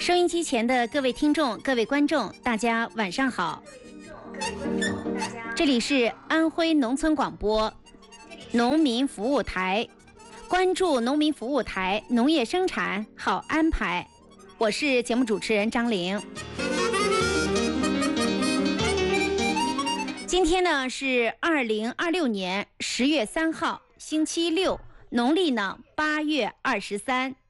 收音机前的各位听众、各位观众，大家晚上好。这里是安徽农村广播农民服务台，关注农民服务台，农业生产好安排。我是节目主持人张玲。今天呢是2026年10月3号，星期六，农历呢8月23。